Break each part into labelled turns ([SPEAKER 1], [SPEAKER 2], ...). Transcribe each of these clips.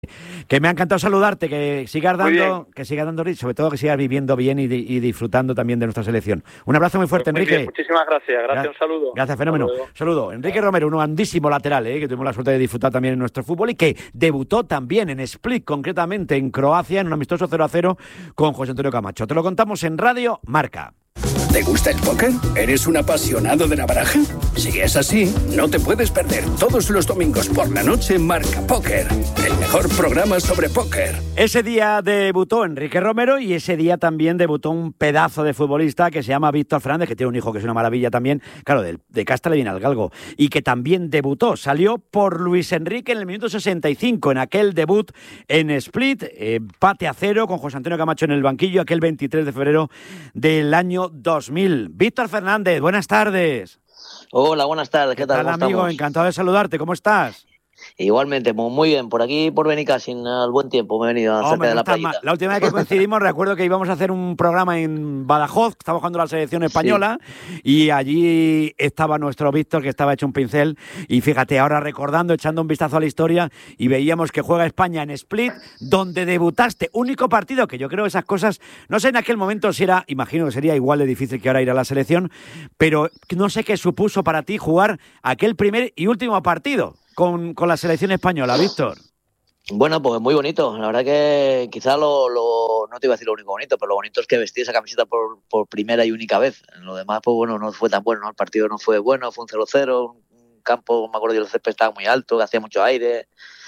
[SPEAKER 1] Que me ha encantado saludarte, que sigas dando ritmo, sobre todo que sigas viviendo bien y disfrutando también de nuestra selección. Un abrazo muy fuerte,
[SPEAKER 2] Muy
[SPEAKER 1] Enrique.
[SPEAKER 2] Bien, muchísimas gracias. Un saludo.
[SPEAKER 1] Gracias, fenómeno. Saludo. Enrique Romero, un grandísimo lateral, que tuvimos la suerte de disfrutar también en nuestro fútbol y que debutó también en Split, concretamente en Croacia, en un amistoso 0-0 con José Antonio Camacho. Te lo contamos en Radio Marca.
[SPEAKER 3] ¿Te gusta el póker? ¿Eres un apasionado de la baraja? Si es así, no te puedes perder todos los domingos por la noche Marca Póker, el mejor programa sobre póker.
[SPEAKER 1] Ese día debutó Enrique Romero y ese día también debutó un pedazo de futbolista que se llama Víctor Fernández, que tiene un hijo que es una maravilla también, claro, de casta le viene al galgo, y que también debutó, salió por Luis Enrique en el minuto 65, en aquel debut en Split, empate a 0 con José Antonio Camacho en el banquillo, aquel 23 de febrero del año 2000. Víctor Fernández, buenas tardes.
[SPEAKER 4] Hola, buenas tardes, ¿qué tal?
[SPEAKER 1] ¿Qué tal, amigo?
[SPEAKER 4] Estamos?
[SPEAKER 1] Encantado de saludarte, ¿cómo estás?
[SPEAKER 4] Igualmente, muy bien, por aquí, por Benicàssim, al buen tiempo, me he venido cerca de la playita.
[SPEAKER 1] La última vez que coincidimos, recuerdo que íbamos a hacer un programa en Badajoz, estaba jugando la selección española, sí. Y allí estaba nuestro Víctor, que estaba hecho un pincel, y fíjate, ahora recordando, echando un vistazo a la historia, y veíamos que juega España en Split, donde debutaste, único partido, que yo creo esas cosas, no sé en aquel momento si era, imagino que sería igual de difícil que ahora ir a la selección, pero no sé qué supuso para ti jugar aquel primer y último partido con la selección española, Víctor.
[SPEAKER 4] Bueno, pues muy bonito. La verdad que quizá no te iba a decir lo único bonito, pero lo bonito es que vestí esa camiseta por primera y única vez. En lo demás, pues bueno, no fue tan bueno, ¿no? El partido no fue bueno, fue un 0-0, un campo, me acuerdo yo, el césped estaba muy alto, que hacía mucho aire.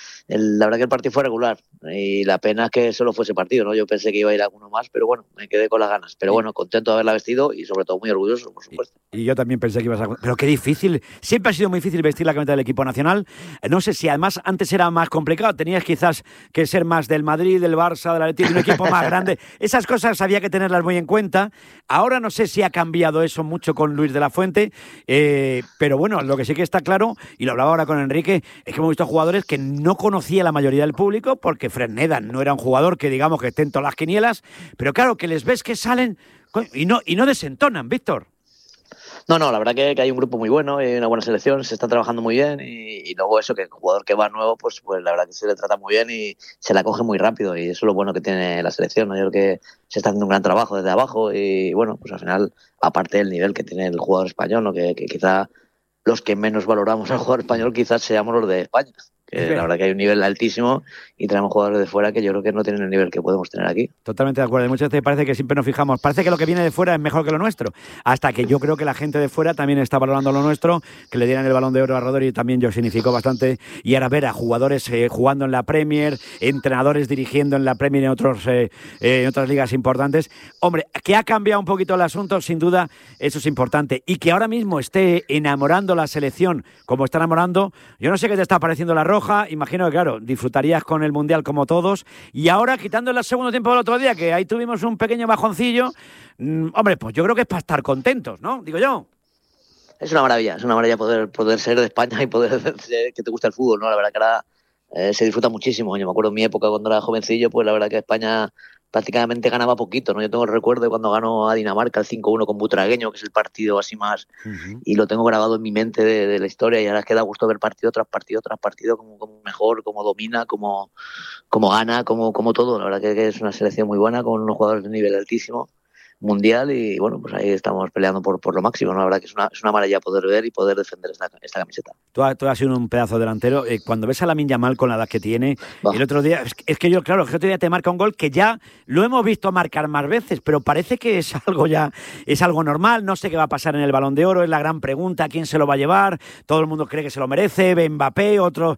[SPEAKER 4] La verdad que el partido fue regular y la pena es que solo fuese partido, ¿no? Yo pensé que iba a ir alguno más, pero bueno, me quedé con las ganas. Pero bueno, contento de haberla vestido y sobre todo muy orgulloso, por supuesto.
[SPEAKER 1] Y yo también pensé que ibas a... Pero qué difícil, siempre ha sido muy difícil vestir la camiseta del equipo nacional. No sé si además antes era más complicado, tenías quizás que ser más del Madrid, del Barça, del Atlético, un equipo más grande. Esas cosas había que tenerlas muy en cuenta. Ahora no sé si ha cambiado eso mucho con Luis de la Fuente, pero bueno, lo que sí que está claro, y lo hablaba ahora con Enrique, es que hemos visto jugadores que no conocía la mayoría del público, porque Fresneda no era un jugador que digamos que esté en todas las quinielas, pero claro, que les ves que salen y no desentonan, Víctor.
[SPEAKER 4] No, la verdad que hay un grupo muy bueno, hay una buena selección, se está trabajando muy bien y luego eso, que el jugador que va nuevo, pues la verdad que se le trata muy bien y se la coge muy rápido y eso es lo bueno que tiene la selección, ¿no? Yo creo que se está haciendo un gran trabajo desde abajo y bueno, pues al final, aparte del nivel que tiene el jugador español, ¿no? que quizá los que menos valoramos al jugador español quizás seamos los de España. La verdad que hay un nivel altísimo y tenemos jugadores de fuera que yo creo que no tienen el nivel que podemos tener aquí.
[SPEAKER 1] Totalmente de acuerdo. Y muchas veces parece que siempre nos fijamos. Parece que lo que viene de fuera es mejor que lo nuestro. Hasta que yo creo que la gente de fuera también está valorando lo nuestro, que le dieran el Balón de Oro a Rodri también yo significó bastante. Y ahora ver a jugadores jugando en la Premier, entrenadores dirigiendo en la Premier y en otras ligas importantes. Hombre, que ha cambiado un poquito el asunto, sin duda, eso es importante. Y que ahora mismo esté enamorando la selección como está enamorando, yo no sé qué te está pareciendo la roja. Imagino que, claro, disfrutarías con el Mundial como todos. Y ahora, quitando el segundo tiempo del otro día, que ahí tuvimos un pequeño bajoncillo, hombre, pues yo creo que es para estar contentos, ¿no? Digo yo.
[SPEAKER 4] Es una maravilla poder ser de España y poder que te guste el fútbol, ¿no? La verdad que ahora se disfruta muchísimo. Yo me acuerdo en mi época cuando era jovencillo, pues la verdad que España prácticamente ganaba poquito, ¿no? Yo tengo el recuerdo de cuando ganó a Dinamarca el 5-1 con Butragueño, que es el partido así más, y lo tengo grabado en mi mente de la historia, y ahora es que da gusto ver partido tras partido tras partido, como mejor, como domina, como gana, como todo. La verdad que es una selección muy buena, con unos jugadores de nivel altísimo, mundial, y bueno, pues ahí estamos peleando por lo máximo, ¿no? La verdad que es una maravilla poder ver y poder defender esta camiseta.
[SPEAKER 1] Tú has sido un pedazo delantero. Cuando ves a Lamine Yamal con la edad que tiene, el otro día, es que yo, claro, el otro día te marca un gol que ya lo hemos visto marcar más veces, pero parece que es algo normal. No sé qué va a pasar en el Balón de Oro, es la gran pregunta, ¿quién se lo va a llevar? Todo el mundo cree que se lo merece, Mbappé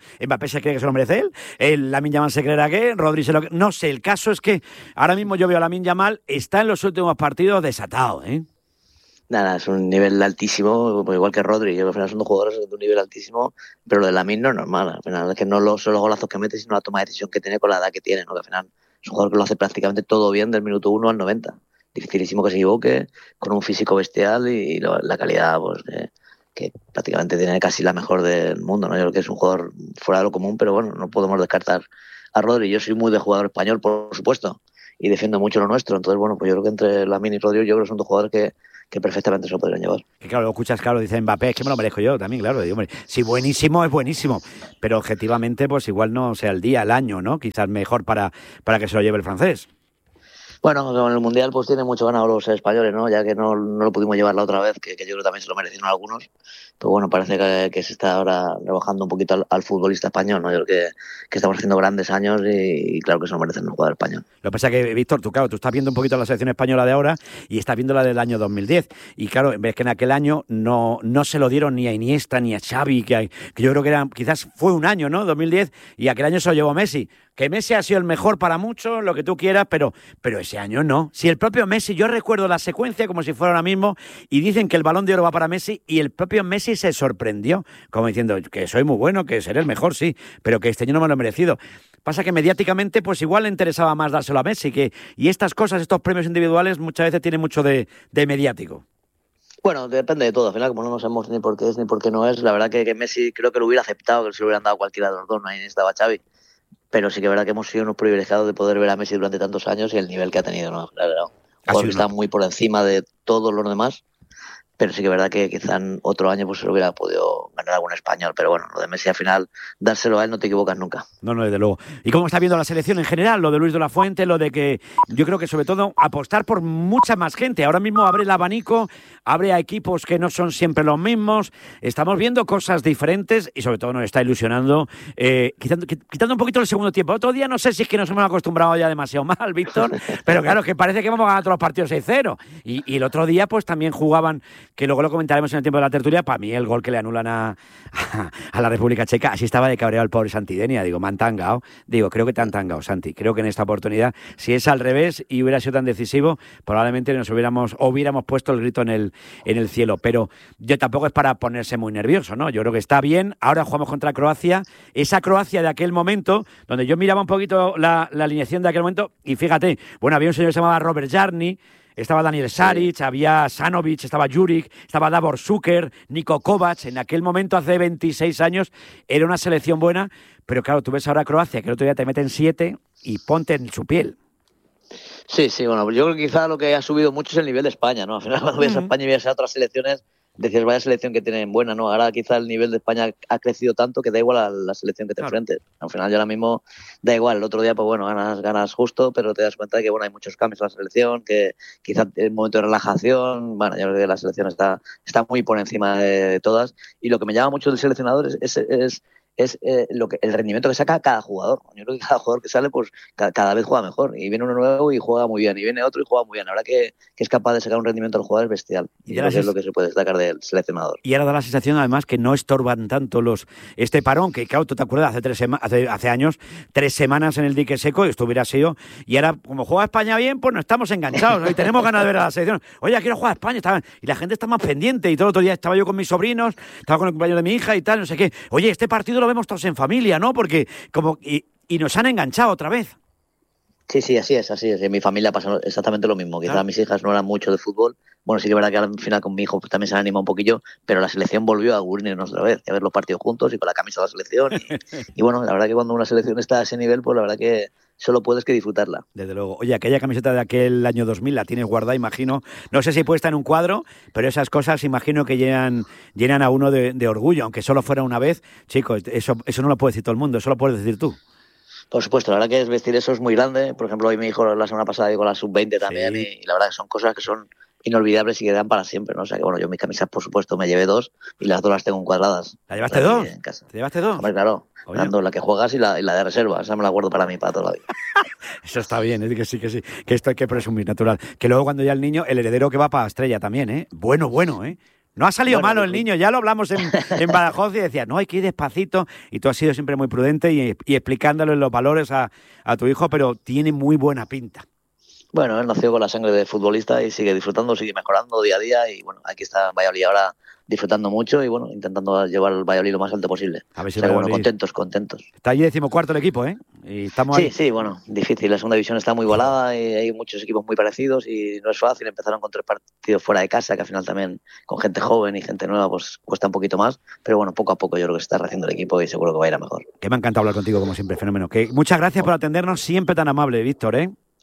[SPEAKER 1] se cree que se lo merece él, Lamine Yamal se creerá que, Rodri se lo... No sé, el caso es que ahora mismo yo veo a Lamine Yamal, está en los últimos partidos desatado, ¿eh?
[SPEAKER 4] Nada, es un nivel altísimo, igual que Rodri. Al final son dos jugadores de un nivel altísimo, pero lo de Lamine no es normal. Al final es que no son los golazos que mete, sino la toma de decisión que tiene con la edad que tiene, ¿no? Que al final es un jugador que lo hace prácticamente todo bien del minuto 1 al 90. Dificilísimo que se equivoque, con un físico bestial y la calidad, pues, que prácticamente tiene casi la mejor del mundo, ¿no? Yo creo que es un jugador fuera de lo común, pero bueno, no podemos descartar a Rodri. Yo soy muy de jugador español, por supuesto, y defiendo mucho lo nuestro. Entonces, bueno, pues yo creo que entre Lamine y Rodri, yo creo que son dos jugadores que perfectamente se lo podrían llevar.
[SPEAKER 1] Que claro, lo escuchas, claro, dice Mbappé, es que me lo merezco yo también, claro. Digo, hombre, si buenísimo es buenísimo, pero objetivamente pues igual no sea el día, el año, ¿no? Quizás mejor para que se lo lleve el francés.
[SPEAKER 4] Bueno, con el Mundial pues tiene mucho ganado los españoles, ¿no? Ya que no lo pudimos llevar la otra vez, que yo creo que también se lo merecieron algunos. Pero bueno, parece que se está ahora rebajando un poquito al futbolista español, ¿no? Yo creo que estamos haciendo grandes años y claro que se lo merecen el jugador español.
[SPEAKER 1] Lo que pasa es que, Víctor, tú estás viendo un poquito la selección española de ahora y estás viendo la del año 2010. Y claro, ves que en aquel año no se lo dieron ni a Iniesta ni a Xavi, que yo creo que quizás fue un año, ¿no? 2010, y aquel año se lo llevó Messi. Que Messi ha sido el mejor para muchos, lo que tú quieras, pero ese año no. Si el propio Messi, yo recuerdo la secuencia como si fuera ahora mismo, y dicen que el Balón de Oro va para Messi, y el propio Messi se sorprendió, como diciendo que soy muy bueno, que seré el mejor, sí, pero que este año no me lo he merecido. Pasa que mediáticamente, pues igual le interesaba más dárselo a Messi, y estas cosas, estos premios individuales, muchas veces tienen mucho de mediático.
[SPEAKER 4] Bueno, depende de todo. Al final, como no sabemos ni por qué es ni por qué no es, la verdad que Messi creo que lo hubiera aceptado, que se lo hubieran dado a cualquiera de los dos, no ahí estaba Xavi. Pero sí que es verdad que hemos sido unos privilegiados de poder ver a Messi durante tantos años y el nivel que ha tenido, ¿no? Claro, jugador que está muy por encima de todos los demás, pero sí que es verdad que quizá en otro año pues se lo hubiera podido ganar algún español. Pero bueno, lo de Messi al final, dárselo a él no te equivocas nunca.
[SPEAKER 1] No, desde luego. ¿Y cómo está viendo la selección en general? Lo de Luis de la Fuente, lo de que yo creo que sobre todo apostar por mucha más gente. Ahora mismo abre el abanico, abre a equipos que no son siempre los mismos. Estamos viendo cosas diferentes y sobre todo nos está ilusionando, quitando un poquito el segundo tiempo. Otro día no sé si es que nos hemos acostumbrado ya demasiado mal, Víctor, pero claro, que parece que vamos a ganar todos los partidos 6-0. Y el otro día pues también jugaban, que luego lo comentaremos en el tiempo de la tertulia, para mí el gol que le anulan a la República Checa, así estaba de cabreado el pobre Santidenia. Digo, me han tangado. Digo, creo que te han tangado, Santi. Creo que en esta oportunidad, si es al revés y hubiera sido tan decisivo, probablemente nos hubiéramos puesto el grito en el cielo. Pero yo tampoco es para ponerse muy nervioso, ¿no? Yo creo que está bien. Ahora jugamos contra Croacia. Esa Croacia de aquel momento, donde yo miraba un poquito la alineación de aquel momento, y fíjate, bueno, había un señor que se llamaba Robert Jarni, estaba Daniel Saric, había Sanovic, estaba Juric, estaba Davor Šuker, Niko Kovac. En aquel momento, hace 26 años, era una selección buena, pero claro, tú ves ahora a Croacia, que el otro día te meten 7 y ponte en su piel.
[SPEAKER 4] Sí, bueno, yo creo que quizá lo que ha subido mucho es el nivel de España, ¿no? Al final, cuando ves a España y ves a otras selecciones, decías, vaya selección que tienen buena, ¿no? Ahora quizá el nivel de España ha crecido tanto que da igual a la selección que te enfrentes. Al final, yo ahora mismo da igual. El otro día, pues bueno, ganas justo, pero te das cuenta de que, bueno, hay muchos cambios en la selección, que quizá el momento de relajación, bueno, yo creo que la selección está muy por encima de todas. Y lo que me llama mucho del seleccionador es el rendimiento que saca cada jugador. Yo creo que cada jugador que sale, pues cada vez juega mejor. Y viene uno nuevo y juega muy bien. Y viene otro y juega muy bien. La verdad que es capaz de sacar un rendimiento al jugador es bestial. Y creo que es lo que se puede destacar del seleccionador.
[SPEAKER 1] Y ahora da la sensación, además, que no estorban tanto este parón, que claro, tú te acuerdas, hace años, 3 semanas en el dique seco, esto hubiera sido. Y ahora, como juega España bien, pues no estamos enganchados, ¿no? Y tenemos ganas de ver a la selección. Oye, quiero jugar a España. Y la gente está más pendiente. Y todo el otro día estaba yo con mis sobrinos, estaba con el compañero de mi hija y tal, no sé qué. Oye, este partido lo vemos todos en familia, ¿no? Porque y nos han enganchado otra vez.
[SPEAKER 4] Sí, así es. En mi familia pasa exactamente lo mismo. Quizás mis hijas no eran mucho de fútbol. Bueno, sí que es verdad que al final con mi hijo pues, también se han animado un poquillo, pero la selección volvió a unirnos otra vez, a ver los partidos juntos y con la camisa de la selección. Y bueno, la verdad que cuando una selección está a ese nivel, pues la verdad que solo puedes que disfrutarla.
[SPEAKER 1] Desde luego. Oye, aquella camiseta de aquel año 2000 la tienes guardada, imagino. No sé si puesta en un cuadro, pero esas cosas imagino que llenan a uno de orgullo, aunque solo fuera una vez. Chicos, eso no lo puede decir todo el mundo, eso lo puedes decir tú.
[SPEAKER 4] Por supuesto, la verdad que vestir eso es muy grande. Por ejemplo, hoy mi hijo la semana pasada llegó a la sub-20 también, sí. Y la verdad que son cosas que son inolvidables y que dan para siempre, ¿no? O sea que bueno, yo mis camisas, por supuesto, me llevé 2 y las 2 las tengo encuadradas.
[SPEAKER 1] ¿La llevaste 2? ¿Te llevaste 2?
[SPEAKER 4] Hombre, claro. Dando la que juegas y la de reserva. Esa me la guardo para mí, para toda la vida.
[SPEAKER 1] Eso está bien, que sí. Que esto hay que presumir, natural. Que luego cuando ya el niño, el heredero que va para Estrella también, ¿eh? Bueno, ¿eh? No ha salido malo el niño, ya lo hablamos en Badajoz y decía, no, hay que ir despacito. Y tú has sido siempre muy prudente y explicándole los valores a tu hijo, pero tiene muy buena pinta.
[SPEAKER 4] Bueno, él nació con la sangre de futbolista y sigue disfrutando, sigue mejorando día a día. Y bueno, aquí está en Valladolid ahora disfrutando mucho y bueno, intentando llevar el Valladolid lo más alto posible.
[SPEAKER 1] A ver si
[SPEAKER 4] bueno, contentos.
[SPEAKER 1] Está allí 14º el equipo, ¿eh? Y estamos ahí.
[SPEAKER 4] Sí, bueno, difícil. La segunda división está muy igualada y hay muchos equipos muy parecidos y no es fácil. Empezaron con 3 partidos fuera de casa, que al final también con gente joven y gente nueva pues cuesta un poquito más. Pero bueno, poco a poco yo creo que se está rehaciendo el equipo y seguro que va a ir a mejor.
[SPEAKER 1] Que me ha encantado hablar contigo, como siempre, fenómeno. Que muchas gracias por atendernos, siempre tan amable, Víctor, ¿eh?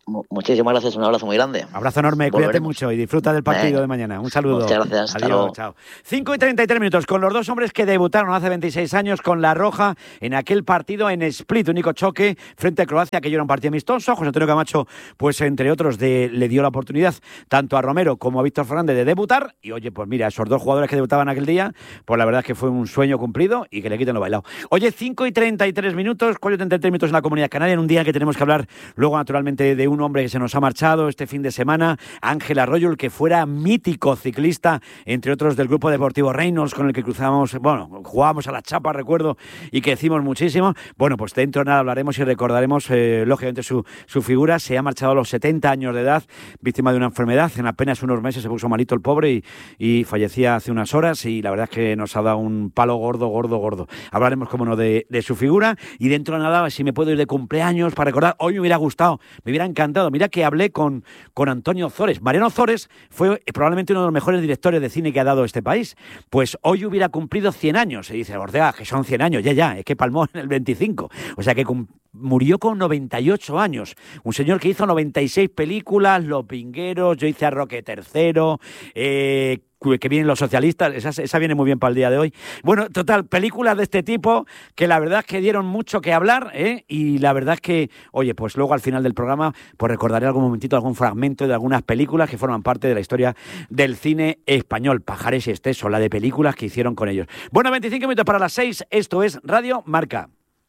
[SPEAKER 4] Muchísimas gracias, un abrazo muy grande.
[SPEAKER 1] Abrazo enorme, cuídate mucho y disfruta del partido de mañana. Un saludo.
[SPEAKER 4] Muchas gracias.
[SPEAKER 1] Adiós,
[SPEAKER 4] luego.
[SPEAKER 1] chao. 5:33 con los dos hombres que debutaron hace 26 años con La Roja en aquel partido en Split, único choque frente a Croacia, que era un partido amistoso. José Antonio Camacho, pues entre otros, le dio la oportunidad tanto a Romero como a Víctor Fernández de debutar. Y oye, pues mira, esos dos jugadores que debutaban aquel día, pues la verdad es que fue un sueño cumplido y que le quiten lo bailado. Oye, 5:33, 4:33 minutos en la Comunidad Canaria, en un día en que tenemos que hablar luego naturalmente de un hombre que se nos ha marchado este fin de semana, Ángel Arroyo, el que fuera mítico ciclista, entre otros del grupo deportivo Reynolds, con el que jugábamos a la chapa, recuerdo, y que hicimos muchísimo. Bueno, pues dentro de nada hablaremos y recordaremos lógicamente su figura. Se ha marchado a los 70 años de edad, víctima de una enfermedad. En apenas unos meses se puso malito el pobre y fallecía hace unas horas, y la verdad es que nos ha dado un palo gordo. Hablaremos, como no, de su figura, y dentro de nada, si me puedo ir de cumpleaños para recordar, hoy me hubiera gustado, me hubiera encantado. Mira que hablé con Antonio Ozores. Mariano Ozores fue probablemente uno de los mejores directores de cine que ha dado este país. Pues hoy hubiera cumplido 100 años. Y dice, Ortega, que son 100 años, ya, es que palmó en el 25. O sea que murió con 98 años. Un señor que hizo 96 películas, Los Pingueros, yo hice a Roque III, que vienen los socialistas, esa viene muy bien para el día de hoy. Bueno, total, películas de este tipo que la verdad es que dieron mucho que hablar, y la verdad es que, oye, pues luego al final del programa pues recordaré algún momentito, algún fragmento de algunas películas que forman parte de la historia del cine español. Pajares y Exceso, la de películas que hicieron con ellos. Bueno, 25 minutos para las 6, esto es Radio Marca.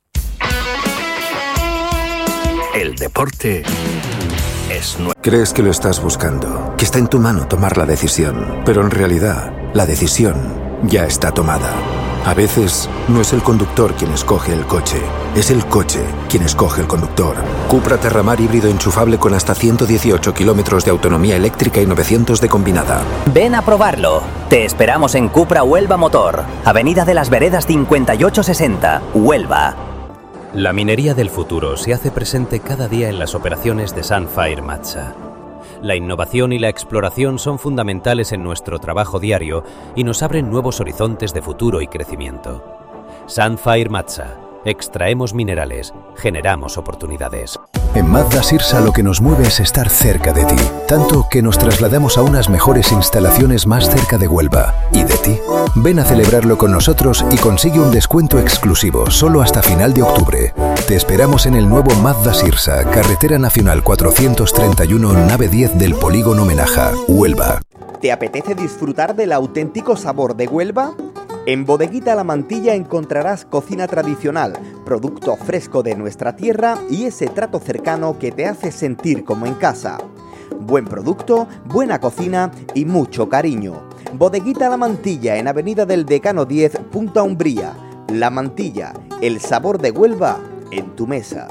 [SPEAKER 3] El deporte es nuestro.
[SPEAKER 5] Crees que lo estás buscando, que está en tu mano tomar la decisión, pero en realidad la decisión ya está tomada. A veces no es el conductor quien escoge el coche, es el coche quien escoge el conductor. Cupra Terramar híbrido enchufable con hasta 118 kilómetros de autonomía eléctrica y 900 de combinada.
[SPEAKER 6] Ven a probarlo. Te esperamos en Cupra Huelva Motor, Avenida de las Veredas 5860, Huelva.
[SPEAKER 7] La minería del futuro se hace presente cada día en las operaciones de Sunfire Matsa. La innovación y la exploración son fundamentales en nuestro trabajo diario y nos abren nuevos horizontes de futuro y crecimiento. Sunfire Matsa. Extraemos minerales, generamos oportunidades.
[SPEAKER 8] En Mazda Sirsa lo que nos mueve es estar cerca de ti, tanto que nos trasladamos a unas mejores instalaciones más cerca de Huelva. ¿Y de ti? Ven a celebrarlo con nosotros y consigue un descuento exclusivo solo hasta final de octubre. Te esperamos en el nuevo Mazda Sirsa, Carretera Nacional 431, nave 10 del Polígono Menaja, Huelva.
[SPEAKER 9] ¿Te apetece disfrutar del auténtico sabor de Huelva? En Bodeguita La Mantilla encontrarás cocina tradicional, producto fresco de nuestra tierra y ese trato cercano que te hace sentir como en casa. Buen producto, buena cocina y mucho cariño. Bodeguita La Mantilla en Avenida del Decano 10, Punta Umbría. La Mantilla, el sabor de Huelva en tu mesa.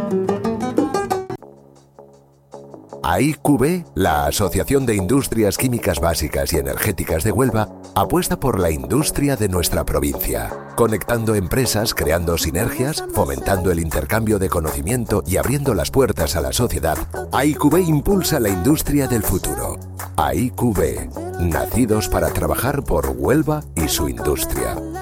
[SPEAKER 10] AIQB, la Asociación de Industrias Químicas Básicas y Energéticas de Huelva, apuesta por la industria de nuestra provincia, conectando empresas, creando sinergias, fomentando el intercambio de conocimiento y abriendo las puertas a la sociedad. AIQB impulsa la industria del futuro. AIQB, nacidos para trabajar por Huelva y su industria.